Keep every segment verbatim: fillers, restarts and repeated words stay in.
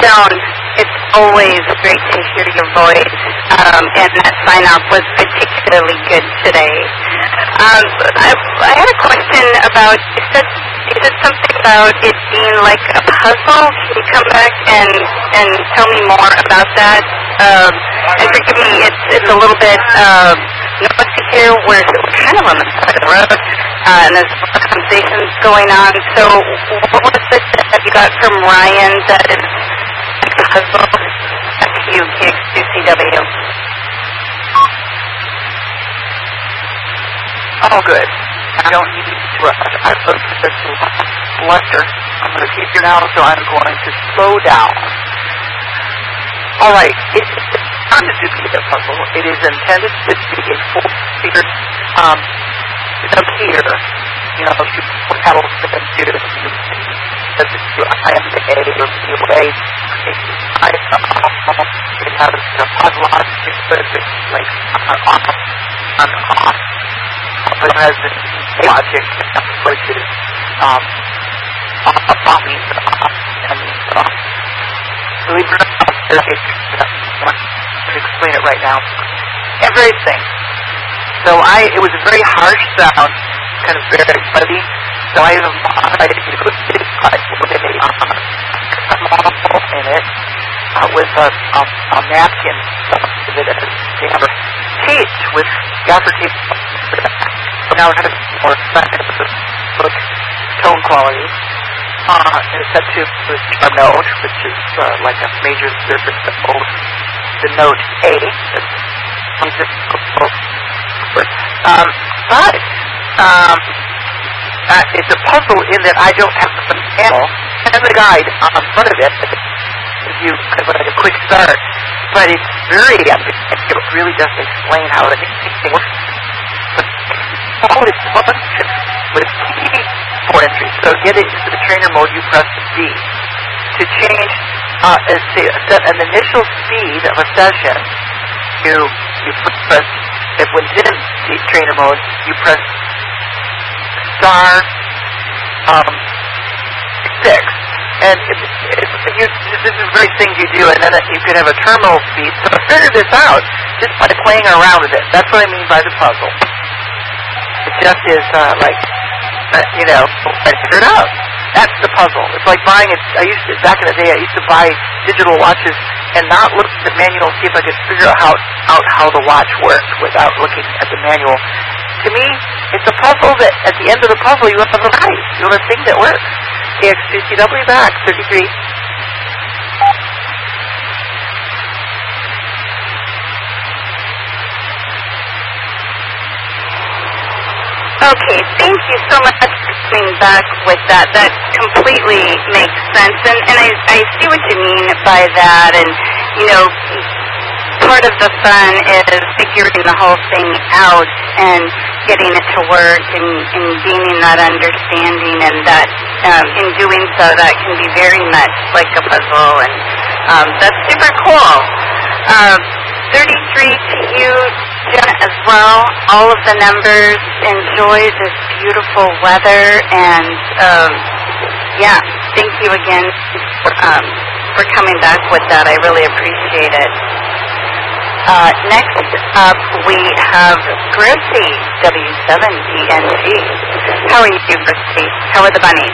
Joan, it's always great to hear your voice, um, and that sign-off was particularly good today. Um, I, I had a question about, you said, you said something about it being like a puzzle. Can you come back and, and tell me more about that? Um, and forgive me, it's, it's a little bit uh, noisy here. We're kind of on the side of the road, uh, and there's a lot of conversations going on. So what was it that you got from Ryan that is like a puzzle? Back to you, K X two C W. Oh, good. I don't need to rush. I've looked at this lecture. I'm going to keep you now, so I'm going to slow down. All right. It, it's not a duplicate puzzle. It is intended to be a full-figured um, up here. You know, you put pedals to them to I am the A or B or A. I it has a puzzle on it, but it's like on on off. But it has this logic, which is um, a bombing and uh, believe it or not, I'll explain it right now. Everything. So I, it was a very harsh sound, kind of very muddy. So I decided to put this pipe with a model in it uh, with a, a, a napkin with it as a jammer, taped with gaffer tape. So now it has more effective look, tone quality. Uh, and it's set to the sharp note, which is uh, like a major third of the note A. Um, but um, uh, it's a puzzle in that I don't have the panel and the guide on front of it. You kind of like a quick start, but it's very epic. It really doesn't explain how it works. All its function with key for entry. So get it into the trainer mode, you press D. To change, uh, say, set an initial speed of a session, you you press, if when it's in the trainer mode, you press star um, six. And it, it, you, this is the very things you do, and then you could have a terminal speed. So I figured this out just by playing around with it. That's what I mean by the puzzle. It just is uh, like, uh, you know, I figured it out. That's the puzzle. It's like buying it. I used to, back in the day, I used to buy digital watches and not look at the manual and see if I could figure out how, out how the watch worked without looking at the manual. To me, it's a puzzle that at the end of the puzzle you have a device. You have a thing that works. K X two C W back, thirty-three. Okay, thank you so much for coming back with that. That completely makes sense, and, and I, I see what you mean by that, and, you know, part of the fun is figuring the whole thing out and getting it to work and, and gaining that understanding, and that um, in doing so, that can be very much like a puzzle, and um, that's super cool. Uh, thirty-three to you, Jen, as well. All of the numbers. Enjoy this beautiful weather, and um, yeah, thank you again for, um, for coming back with that. I really appreciate it. Uh, next up, we have Gracie, W seven D N G. How are you, Gracie? How are the bunnies?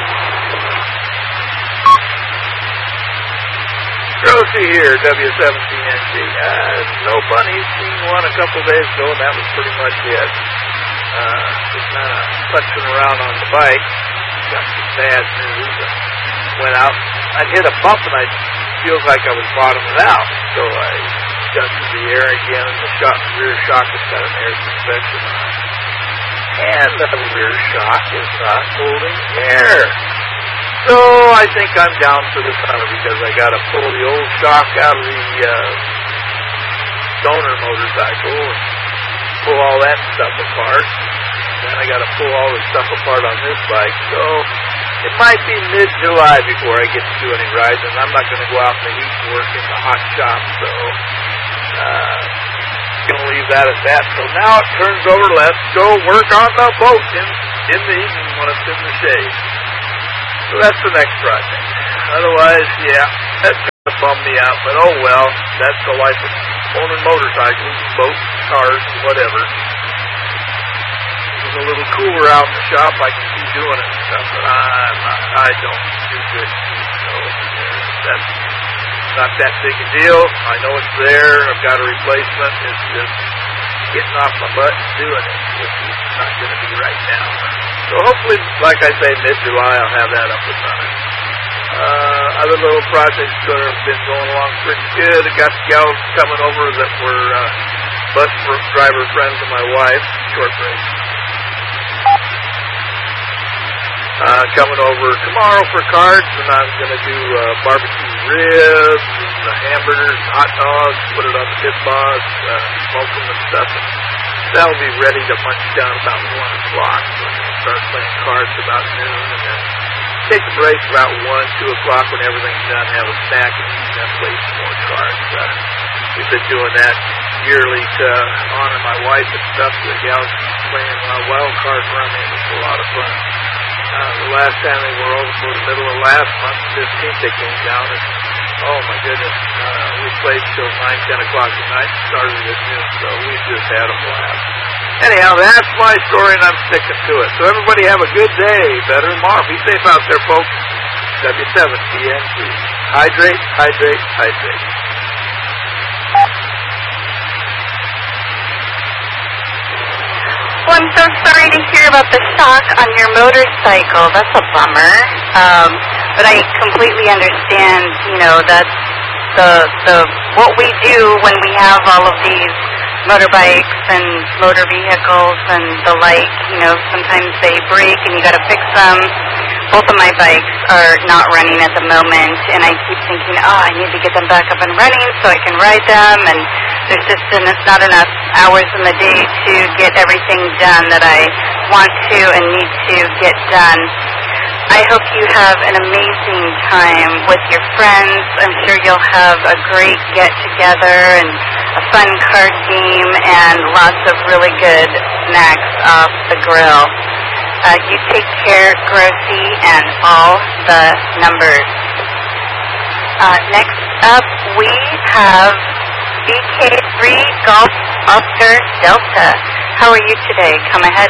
Gracie here, W seven D N G. Uh, no bunnies. Seen one a couple days ago, and that was pretty much it. Uh, just kind of touching around on the bike. Got some bad news. Went out. I'd hit a bump, and I feels like I was bottoming out. So I adjusted the air again, and the shock, rear shock has got an air suspension on it. And the rear shock is not holding air. So I think I'm down for the summer because I got to pull the old shock out of the uh, Stoner motorcycle and pull all that stuff apart. Then I got to pull all the stuff apart on this bike. So it might be mid-July before I get to do any rides, and I'm not going to go out in the heat and work in the hot shop. So uh, going to leave that at that. So now it turns over. Let's go work on the boat in, in the evening when it's in the shade. So that's the next project. Otherwise, yeah, that's kind of fun. bummed me out, but oh well, that's the life of owning motorcycles, boats, cars, whatever. It was a little cooler out in the shop, I can keep doing it and stuff, but I'm not, I don't do good. So that's not that big a deal. I know it's there. I've got a replacement. It's just getting off my butt and doing it, which is not going to be right now. So hopefully, like I say, mid-July, I'll have that up and running. Uh, other little projects that have been going along pretty good. I got the gals coming over that were uh, bus driver friends of my wife, short break. Uh, coming over tomorrow for cards, and I'm going to do uh, barbecue ribs, and uh, hamburgers, hot dogs, put it on the pit boss, uh, smoke them and stuff. And that'll be ready to munch down about one o'clock. So I'm going to start playing cards about noon, and then take a break about one, two o'clock when everything's done, have a snack, and then play some more cards. Uh, we've been doing that yearly to honor my wife and stuff. The gals playing uh, wild card rummy. It was a lot of fun. Uh, the last time they were over for the middle of last month, fifteenth, they came down, and oh my goodness, uh, we played till nine, ten o'clock at night, started at noon, so we just had a blast. Anyhow, that's my story, and I'm sticking to it. So everybody have a good day, better tomorrow. Be safe out there, folks. W seven T N C. Hydrate, hydrate, hydrate. Well, I'm so sorry to hear about the shock on your motorcycle. That's a bummer. Um, but I completely understand, you know, that's the, the, what we do when we have all of these motorbikes and motor vehicles and the like. You know, sometimes they break and you gotta fix them. Both of my bikes are not running at the moment, and I keep thinking, oh, I need to get them back up and running so I can ride them, and there's just not enough hours in the day to get everything done that I want to and need to get done. I hope you have an amazing time with your friends. I'm sure you'll have a great get-together and a fun card game and lots of really good snacks off the grill. Uh, you take care, Grossi, and all the numbers. Uh, next up, we have B K three Golf Oscar Delta. How are you today? Come ahead.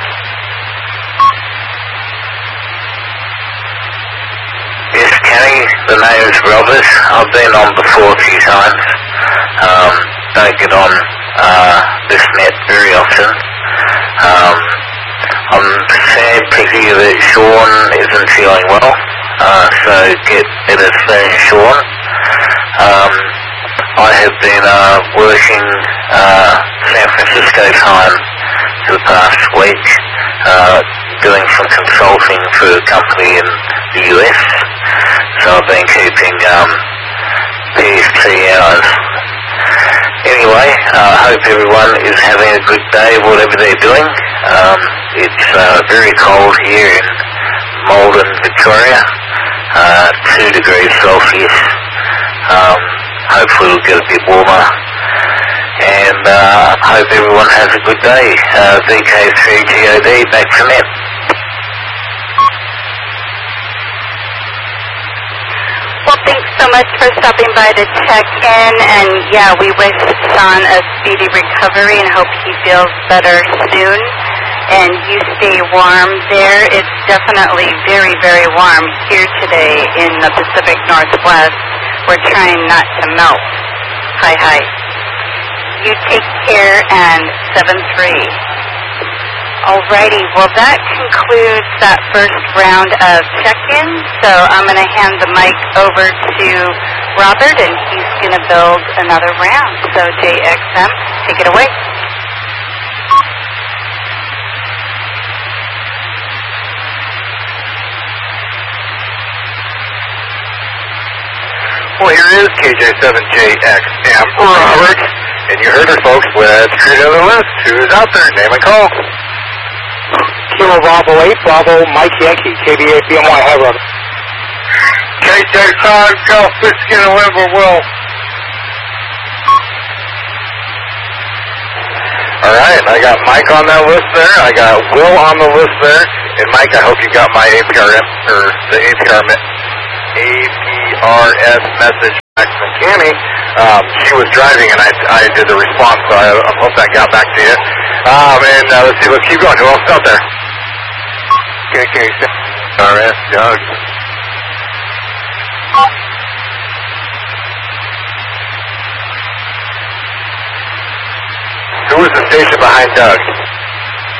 Yes, Kenny, the name is Robert. I've been on before a few times. Um, don't get on uh, this net very often. Um, I'm sad to hear that Sean isn't feeling well, uh, so get better soon, Sean. Um, I have been uh, working uh, San Francisco time for the past week, uh, doing some consulting for a company in the U S, so I've been keeping um, P S T hours. Anyway, I uh, hope everyone is having a good day, whatever they're doing. Um, it's uh, very cold here in Malden, Victoria, uh, two degrees Celsius. Um, hopefully it'll get a bit warmer. And uh, hope everyone has a good day. Uh, V K three G O D, back to net. Well, thanks so much for stopping by to check in, and yeah, we wish Sean a speedy recovery and hope he feels better soon. And you stay warm there. It's definitely very, very warm here today in the Pacific Northwest. We're trying not to melt. Hi, hi. You take care, and seven three. Alrighty, well that concludes that first round of check-in, so I'm going to hand the mic over to Robert, and he's going to build another round. So J X M, take it away. Well, here is K J seven J X M, Robert, and you heard it, folks. Let's create another list. Who's out there? Name and call. Kilo Bravo eight, Bravo Mike Yankee, K B A B M Y. Hi, Robert. K J five, Golf Michigan, November, Will. All right, I got Mike on that list there. I got Will on the list there. And Mike, I hope you got my A P R M, or the A P R M, A P R S message And Cammy, um, she was driving, and I, I did the response, so I, I hope that got back to you. Um, and uh, let's see, let's keep going. Who else is out there? K K R S, Doug. Who was the station behind Doug?